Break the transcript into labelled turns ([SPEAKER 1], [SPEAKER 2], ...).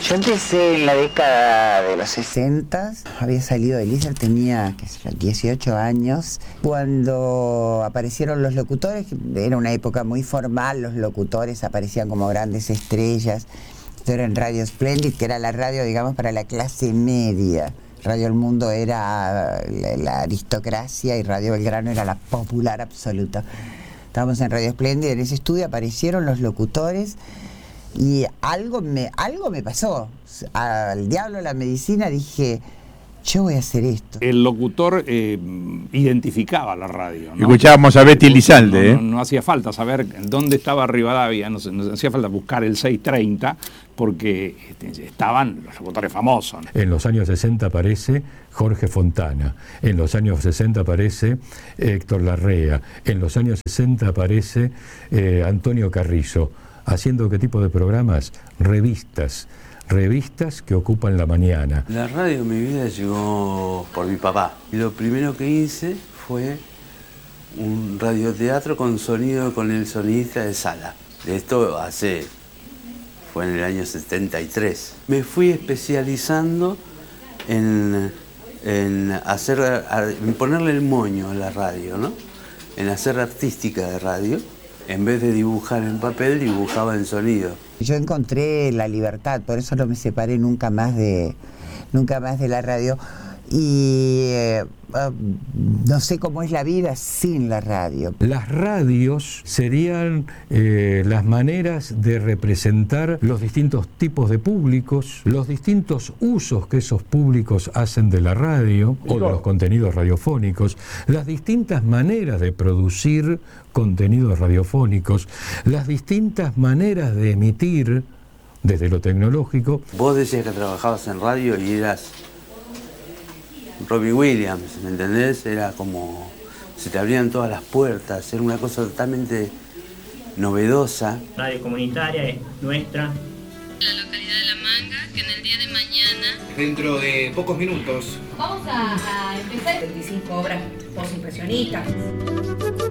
[SPEAKER 1] Yo empecé en la década de los 60, había salido de Elisa, tenía 18 años, cuando aparecieron los locutores. Era una época muy formal, los locutores aparecían como grandes estrellas. Esto era en Radio Splendid, que era la radio, digamos, para la clase media. Radio El Mundo era la aristocracia y Radio Belgrano era la popular absoluta. Estábamos en Radio Splendid, en ese estudio aparecieron los locutores. Y algo me pasó. Al diablo la medicina, dije, yo voy a hacer esto.
[SPEAKER 2] El locutor identificaba la radio, ¿no?
[SPEAKER 3] Escuchábamos a Betty Elizalde.
[SPEAKER 2] No hacía falta saber dónde estaba Rivadavia, no hacía falta buscar el 630, porque estaban los locutores famosos.
[SPEAKER 4] En los años 60 aparece Jorge Fontana, en los años 60 aparece Héctor Larrea, en los años 60 aparece Antonio Carrizo. ¿Haciendo qué tipo de programas? Revistas que ocupan la mañana.
[SPEAKER 5] La radio en mi vida llegó por mi papá. Y lo primero que hice fue un radioteatro con sonido, con el sonidista de sala. De esto fue en el año 73. Me fui especializando en ponerle el moño a la radio, ¿no? En hacer artística de radio. En vez de dibujar en papel, dibujaba en sonido.
[SPEAKER 1] Yo encontré la libertad, por eso no me separé nunca más de la radio. Y no sé cómo es la vida sin la radio.
[SPEAKER 4] Las radios serían las maneras de representar los distintos tipos de públicos, los distintos usos que esos públicos hacen de la radio o de los contenidos radiofónicos, las distintas maneras de producir contenidos radiofónicos, las distintas maneras de emitir desde lo tecnológico.
[SPEAKER 5] Vos decías que trabajabas en radio y eras Robbie Williams, ¿me entendés? Era como, se te abrían todas las puertas, era una cosa totalmente novedosa.
[SPEAKER 6] Radio comunitaria es nuestra.
[SPEAKER 7] La localidad de La Manga, que en el día de mañana,
[SPEAKER 8] dentro de pocos minutos,
[SPEAKER 9] vamos a empezar 25 obras postimpresionistas.